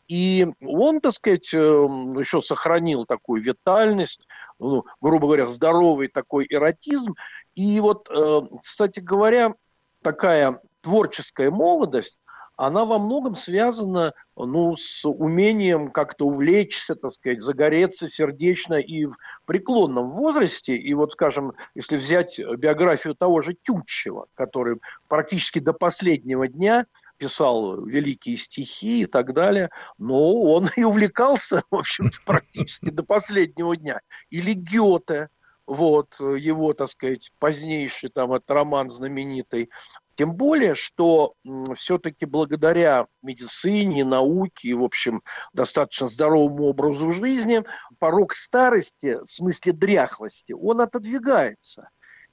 И он, так сказать, еще сохранил такую витальность, ну, грубо говоря, здоровый такой эротизм. И вот, кстати говоря, такая творческая молодость, она во многом связана, ну, с умением как-то увлечься, так сказать, загореться сердечно и в преклонном возрасте. И вот, скажем, если взять биографию того же Тютчева, который практически до последнего дня писал великие стихи и так далее, но он и увлекался, в общем-то, практически до последнего дня. Или Гёте, вот, его, так сказать, позднейший там этот роман знаменитый. Тем более, что все-таки благодаря медицине, науке и, в общем, достаточно здоровому образу жизни, порог старости, в смысле дряхлости, он отодвигается.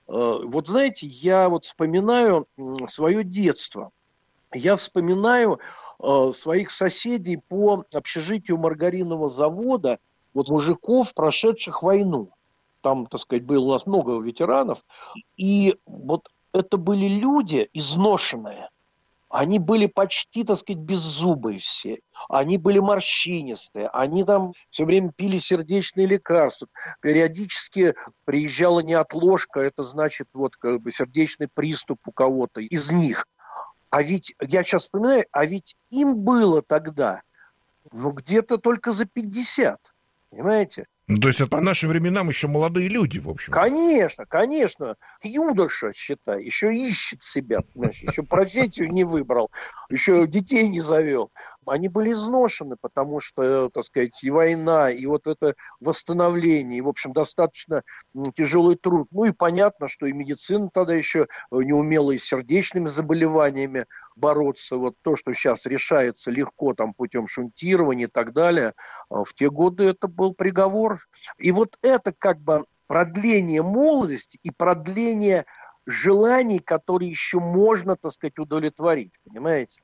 Вот знаете, я вот вспоминаю свое детство. Я вспоминаю своих соседей по общежитию маргаринового завода, вот мужиков, прошедших войну. Там, так сказать, было у нас много ветеранов. И вот это были люди изношенные. Они были почти, так сказать, беззубые все. Они были морщинистые. Они там все время пили сердечные лекарства. Периодически приезжала неотложка. Это значит вот как бы сердечный приступ у кого-то из них. А ведь, я сейчас вспоминаю, а ведь им было тогда, ну, где-то только за 50. Понимаете? Ну, то есть, по нашим временам еще молодые люди, в общем. Конечно, конечно. Юноша, считай, еще ищет себя, понимаешь, еще профессию не выбрал, еще детей не завел. Они были изношены, потому что, так сказать, и война, и вот это восстановление, и, в общем, достаточно тяжелый труд. Ну и понятно, что и медицина тогда еще не умела и с сердечными заболеваниями бороться. Вот то, что сейчас решается легко там путем шунтирования и так далее, в те годы это был приговор. И вот это как бы продление молодости и продление желаний, которые еще можно, так сказать, удовлетворить, понимаете?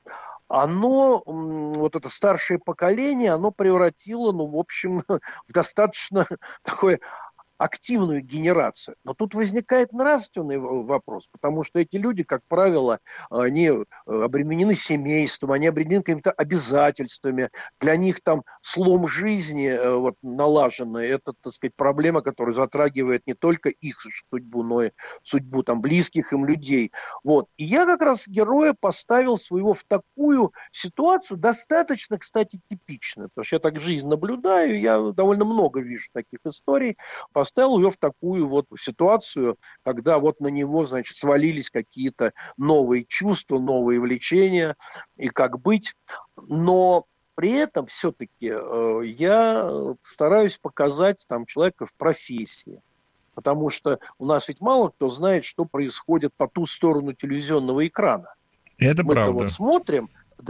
Оно, вот это старшее поколение, оно превратило, ну, в общем, в достаточно такое активную генерацию. Но тут возникает нравственный вопрос, потому что эти люди, как правило, они обременены семейством, они обременены какими-то обязательствами. Для них там слом жизни вот, налаженный, это, так сказать, проблема, которая затрагивает не только их судьбу, но и судьбу там, близких им людей. Вот. И я как раз героя поставил своего в такую ситуацию, достаточно, кстати, типичную, потому что я так жизнь наблюдаю, я довольно много вижу таких историй, поставил ее в такую вот ситуацию, когда вот на него, значит, свалились какие-то новые чувства, новые влечения, и как быть. Но при этом все-таки я стараюсь показать там человека в профессии. Потому что у нас ведь мало кто знает, что происходит по ту сторону телевизионного экрана. Это Мы-то правда. вот смотрим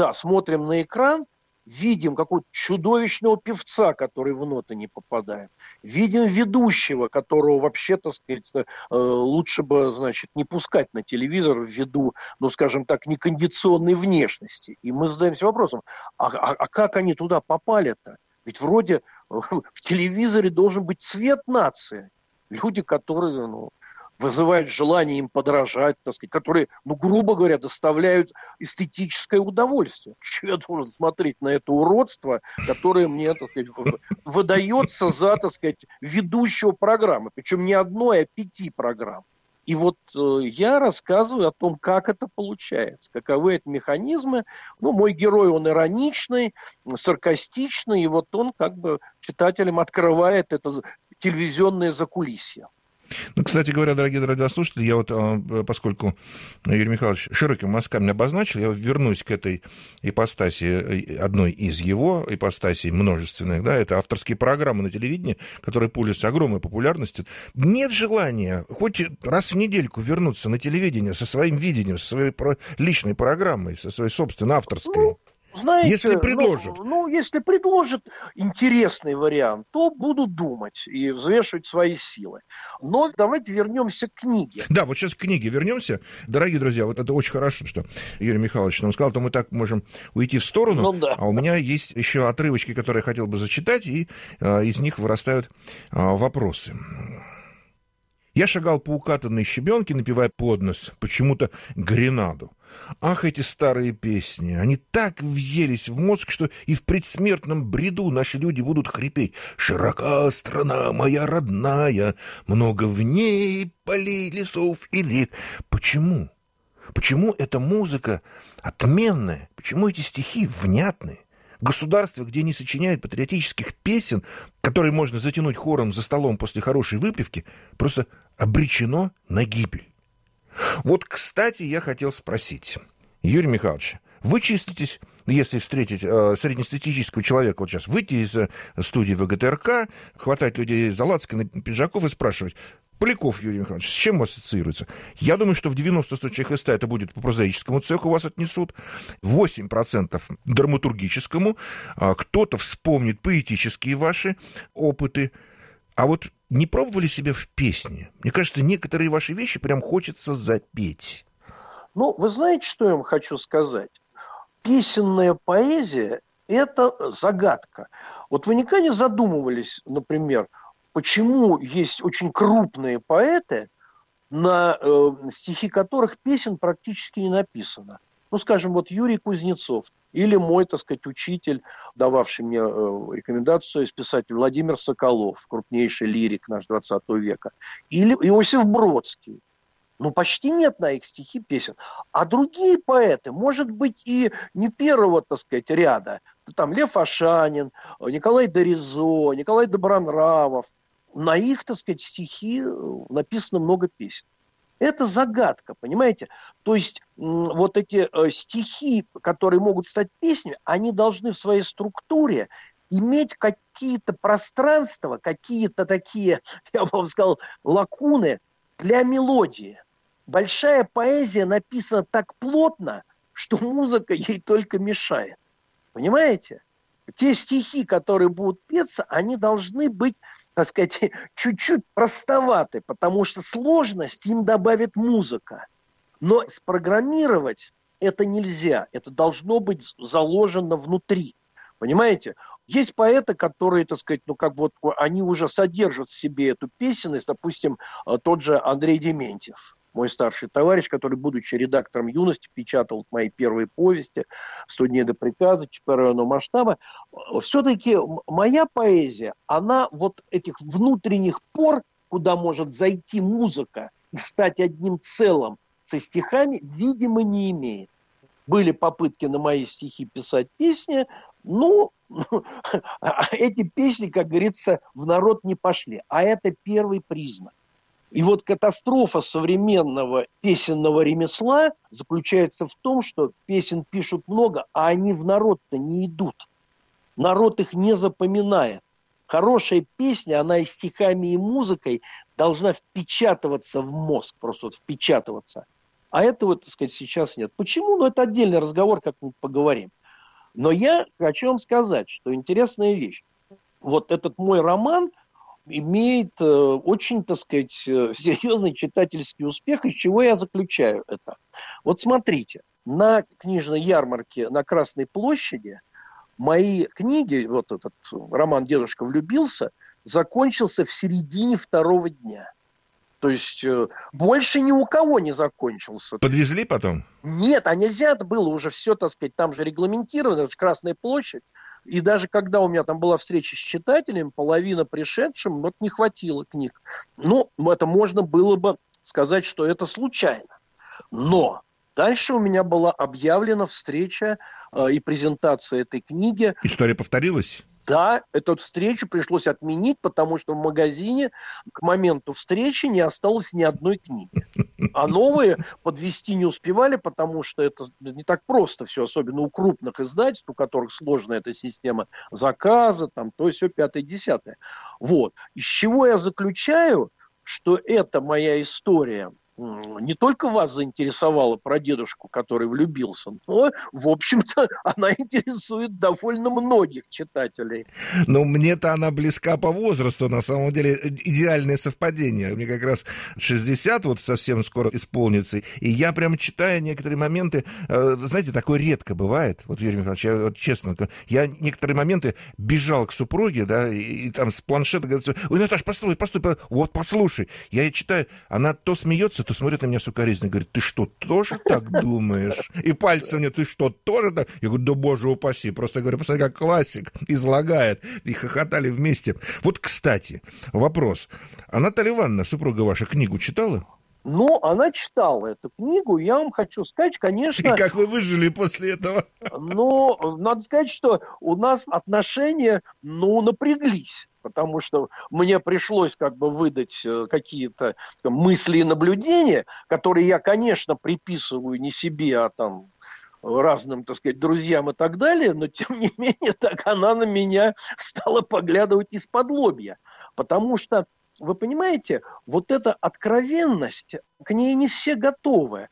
на экран, видим какого-то чудовищного певца, который в ноты не попадает. Видим ведущего, которого вообще, так сказать, лучше бы, значит, не пускать на телевизор ввиду, ну, скажем так, некондиционной внешности. И мы задаемся вопросом, а как они туда попали-то? Ведь вроде в телевизоре должен быть цвет нации. Люди, которые, вызывают желание им подражать, так сказать, которые, грубо говоря, доставляют эстетическое удовольствие. Почему я должен смотреть на это уродство, которое мне, так сказать, выдается за, так сказать, ведущего программы. Причем не одной, а 5 программ. И вот я рассказываю о том, как это получается, каковы эти механизмы. Мой герой, он ироничный, саркастичный, и вот он как бы читателям открывает это телевизионное закулисье. Кстати говоря, дорогие радиослушатели, я вот, поскольку Юрий Михайлович широкими мазками обозначил, я вернусь к этой ипостаси, одной из его ипостасей множественных, да, это авторские программы на телевидении, которые пользуются огромной популярностью. Нет желания хоть раз в недельку вернуться на телевидение со своим видением, со своей личной программой, со своей собственной авторской? Знаете, если предложат. Если предложат интересный вариант, то буду думать и взвешивать свои силы. Но давайте вернемся к книге. Да, вот сейчас к книге вернемся. Дорогие друзья, вот это очень хорошо, что Юрий Михайлович нам сказал, то мы так можем уйти в сторону. А у меня есть еще отрывочки, которые я хотел бы зачитать, и из них вырастают вопросы. Я шагал по укатанной щебенке, напевая под нос почему-то гренаду. Ах, эти старые песни, они так въелись в мозг, что и в предсмертном бреду наши люди будут хрипеть. «Широка страна моя родная, много в ней полей, лесов и рек». Почему? Почему эта музыка отменная? Почему эти стихи внятные? Государство, где не сочиняют патриотических песен, которые можно затянуть хором за столом после хорошей выпивки, просто обречено на гибель. Вот, кстати, я хотел спросить. Юрий Михайлович, вы числитесь, если встретить среднестатистического человека, вот сейчас выйти из студии ВГТРК, хватать людей за лацканы пиджаков и спрашивать: Поляков Юрий Михайлович, с чем ассоциируется? Я думаю, что в 90 случаях из 100 это будет по прозаическому цеху вас отнесут, 8% драматургическому, кто-то вспомнит поэтические ваши опыты. А вот не пробовали себя в песне? Мне кажется, некоторые ваши вещи прям хочется запеть. Вы знаете, что я вам хочу сказать? Песенная поэзия – это загадка. Вот вы никогда не задумывались, например, почему есть очень крупные поэты, на стихи которых песен практически не написано? Скажем, вот Юрий Кузнецов или мой, так сказать, учитель, дававший мне рекомендацию, писатель Владимир Соколов, крупнейший лирик наш 20 века, или Иосиф Бродский. Почти нет на их стихи песен. А другие поэты, может быть, и не первого, так сказать, ряда, там Лев Ашанин, Николай Доризо, Николай Добронравов, на их, так сказать, стихи написано много песен. Это загадка, понимаете? То есть вот эти стихи, которые могут стать песнями, они должны в своей структуре иметь какие-то пространства, какие-то такие, я бы вам сказал, лакуны для мелодии. Большая поэзия написана так плотно, что музыка ей только мешает. Понимаете? Те стихи, которые будут петься, они должны быть, так сказать, чуть-чуть простоваты, потому что сложность им добавит музыка. Но спрограммировать это нельзя. Это должно быть заложено внутри. Понимаете? Есть поэты, которые, так сказать, они уже содержат в себе эту песенность, допустим, тот же Андрей Дементьев, мой старший товарищ, который, будучи редактором «Юности», печатал мои первые повести «100 дней до приказа», «ЧП районного масштаба». Все-таки моя поэзия, она вот этих внутренних пор, куда может зайти музыка и стать одним целым со стихами, видимо, не имеет. Были попытки на мои стихи писать песни, но эти песни, как говорится, в народ не пошли. А это первый признак. И вот катастрофа современного песенного ремесла заключается в том, что песен пишут много, а они в народ-то не идут. Народ их не запоминает. Хорошая песня, она и стихами, и музыкой должна впечатываться в мозг, просто вот впечатываться. А этого, так сказать, сейчас нет. Почему? Ну, это отдельный разговор, как-нибудь поговорим. Но я хочу вам сказать, что интересная вещь. Вот этот мой роман имеет очень, так сказать, серьезный читательский успех, из чего я заключаю это. Вот смотрите, на книжной ярмарке на Красной площади мои книги, вот этот роман «Дедушка влюбился», закончился в середине второго дня. То есть больше ни у кого не закончился. Подвезли потом? Нет, а нельзя, это было уже все, так сказать, там же регламентировано, это же Красная площадь. И даже когда у меня там была встреча с читателями, половина пришедшим, вот не хватило книг. Ну, это можно было бы сказать, что это случайно. Но дальше у меня была объявлена встреча и презентация этой книги. История повторилась? Да, эту встречу пришлось отменить, потому что в магазине к моменту встречи не осталось ни одной книги. А новые подвезти не успевали, потому что это не так просто все, особенно у крупных издательств, у которых сложная эта система заказа, там, то есть все 5-10. Вот. Из чего я заключаю, что эта моя история не только вас заинтересовала про дедушку, который влюбился, но, в общем-то, она интересует довольно многих читателей. Но мне-то она близка по возрасту, на самом деле, идеальное совпадение. Мне как раз 60 вот совсем скоро исполнится, и я прям читаю некоторые моменты, знаете, такое редко бывает, вот, Юрий Михайлович, я вот честно, я некоторые моменты бежал к супруге, да, и там с планшета говорит: ой, Наташ, постой, вот послушай. Я ей читаю, она то смеется, то смотрит на меня сукоризно, говорит: ты что, тоже так думаешь? И пальцем мне: ты что, тоже так? Я говорю: да боже упаси. Просто говорю: посмотри, как классик излагает. И хохотали вместе. Вот, кстати, вопрос. А Наталья Ивановна, супруга ваша, книгу читала? Ну, она читала эту книгу, я вам хочу сказать, конечно... И как вы выжили после этого? Ну, надо сказать, что у нас отношения, напряглись. Потому что мне пришлось как бы выдать какие-то мысли и наблюдения, которые я, конечно, приписываю не себе, а там разным, так сказать, друзьям и так далее, но, тем не менее, так она на меня стала поглядывать из-под лобья. Потому что, вы понимаете, вот эта откровенность, к ней не все готовы.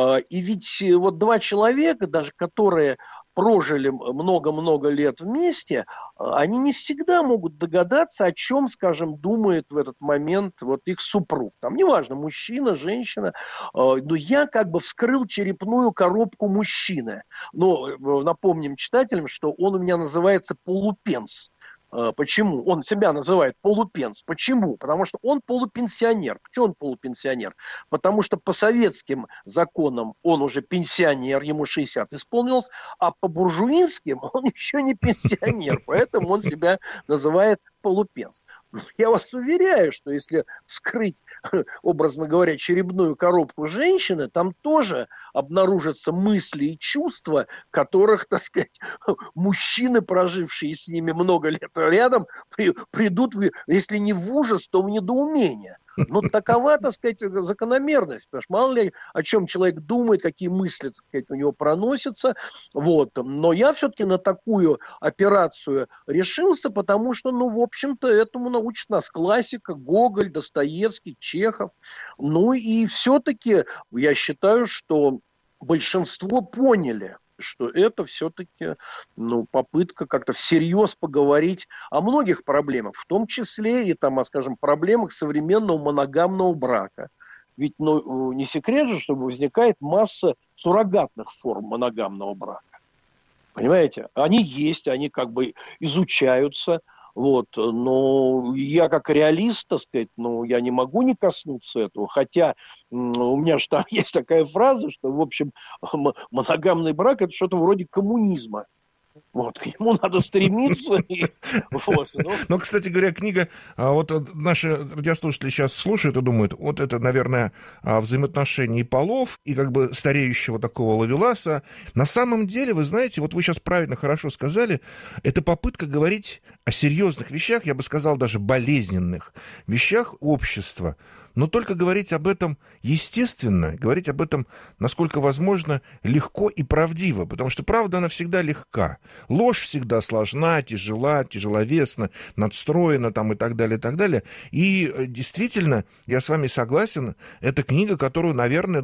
И ведь вот два человека, даже которые прожили много-много лет вместе, они не всегда могут догадаться, о чем, скажем, думает в этот момент вот их супруг. Там неважно, мужчина, женщина. Но я как бы вскрыл черепную коробку мужчины. Но напомним читателям, что он у меня называется полупенс. Почему? Он себя называет полупенс. Почему? Потому что он полупенсионер. Почему он полупенсионер? Потому что по советским законам он уже пенсионер, ему 60 исполнилось, а по буржуинским он еще не пенсионер. Поэтому он себя называет полупенс. Я вас уверяю, что если вскрыть, образно говоря, черепную коробку женщины, там тоже обнаружатся мысли и чувства, которых, так сказать, мужчины, прожившие с ними много лет рядом, придут, если не в ужас, то в недоумение. Ну, такова, так сказать, закономерность. Потому что мало ли, о чем человек думает, какие мысли, так сказать, у него проносятся. Вот. Но я все-таки на такую операцию решился, потому что, в общем-то, этому научит нас классика: Гоголь, Достоевский, Чехов. Ну, и все-таки я считаю, что большинство поняли, что это все-таки попытка как-то всерьез поговорить о многих проблемах, в том числе и там, скажем, проблемах современного моногамного брака. Ведь не секрет же, что возникает масса суррогатных форм моногамного брака. Понимаете? Они есть, они как бы изучаются. Вот, но я как реалист, так сказать, я не могу не коснуться этого, хотя у меня же там есть такая фраза, что, в общем, моногамный брак – это что-то вроде коммунизма. Вот, к нему надо стремиться. Но, кстати говоря, книга, вот наши радиослушатели сейчас слушают и думают, вот это, наверное, взаимоотношения полов и как бы стареющего такого ловеласа. На самом деле, вы знаете, вот вы сейчас правильно, хорошо сказали, это попытка говорить о серьезных вещах, я бы сказал, даже болезненных вещах общества. Но только говорить об этом естественно, говорить об этом, насколько возможно, легко и правдиво, потому что правда, она всегда легка. Ложь всегда сложна, тяжела, тяжеловесна, надстроена там, и так далее, и так далее. И действительно, я с вами согласен, это книга, которую, наверное,